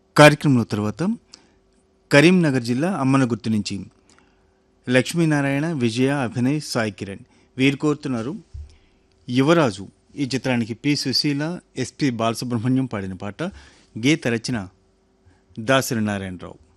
కార్యక్రమంలో తర్వాత కరీంనగర్ జిల్లా అమ్మనగుర్తు నుంచి లక్ష్మీనారాయణ, విజయ, అభినయ్, సాయి కిరణ్ వీరు కోరుతున్నారు యువరాజు ఈ చిత్రానికి పి సుశీల, ఎస్పి బాలసుబ్రహ్మణ్యం పాడిన పాట. గీత రచన దాసరి నారాయణరావు.